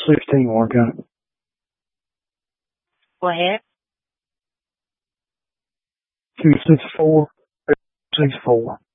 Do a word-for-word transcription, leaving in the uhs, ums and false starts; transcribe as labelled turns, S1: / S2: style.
S1: sixteen work out.
S2: Go ahead.
S1: Two six four six four.